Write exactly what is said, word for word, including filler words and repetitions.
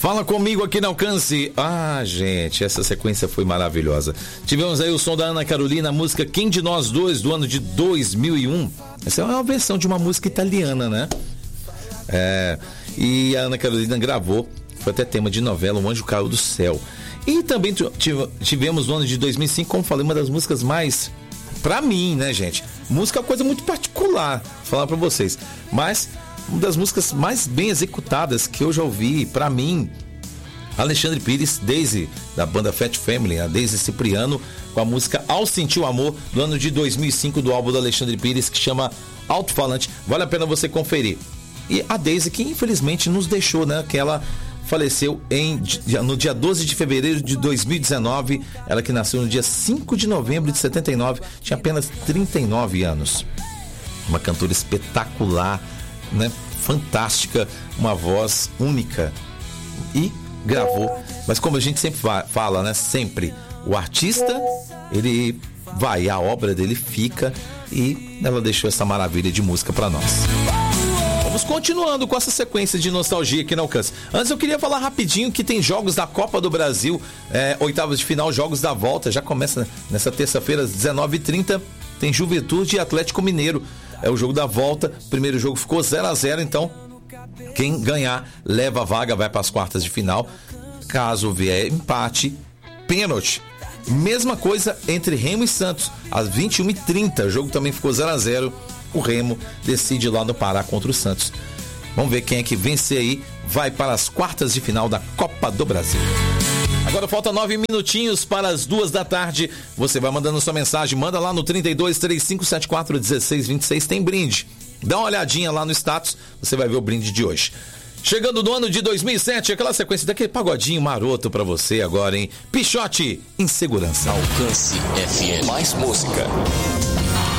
Fala comigo aqui no Alcance. Ah, gente, essa sequência foi maravilhosa. Tivemos aí o som da Ana Carolina, a música Quem de Nós Dois, do ano de dois mil e um. Essa é uma versão de uma música italiana, né? É, e a Ana Carolina gravou, foi até tema de novela, Um Anjo Caiu do Céu. E também tivemos no ano de dois mil e cinco, como falei, uma das músicas mais, pra mim, né, gente? Música é uma coisa muito particular, vou falar pra vocês. Mas uma das músicas mais bem executadas que eu já ouvi, pra mim, Alexandre Pires, Daisy, da banda Fat Family, a Daisy Cipriano, com a música Ao Sentir o Amor, do ano de dois mil e cinco, do álbum do Alexandre Pires, que chama Alto-Falante. Vale a pena você conferir. E a Daisy, que infelizmente nos deixou, né? Que ela faleceu em, no dia doze de fevereiro de dois mil e dezenove. Ela que nasceu no dia cinco de novembro de setenta e nove, tinha apenas trinta e nove anos. Uma cantora espetacular, né? Fantástica, uma voz única. E gravou. Mas como a gente sempre fala, né? Sempre. O artista, ele vai, a obra dele fica, e ela deixou essa maravilha de música pra nós. Vamos continuando com essa sequência de nostalgia aqui no Alcance. Antes eu queria falar rapidinho que tem jogos da Copa do Brasil, é, oitavas de final, jogos da volta, já começa nessa terça-feira às dezenove e trinta, tem Juventude e Atlético Mineiro, é o jogo da volta, o primeiro jogo ficou zero a zero, então quem ganhar leva a vaga, vai para as quartas de final. Caso vier empate, pênalti. Mesma coisa entre Remo e Santos, às vinte e uma e trinta, o jogo também ficou zero a zero. O Remo decide lá no Pará contra o Santos. Vamos ver quem é que vence aí, vai para as quartas de final da Copa do Brasil. Agora falta nove minutinhos para as duas da tarde. Você vai mandando sua mensagem, manda lá no trinta e dois, trinta e cinco, setenta e quatro, dezesseis, vinte e seis, tem brinde. Dá uma olhadinha lá no status, você vai ver o brinde de hoje. Chegando no ano de dois mil e sete, aquela sequência daquele pagodinho maroto pra você agora, hein? Pichote, Insegurança. Alcance F M. Mais música.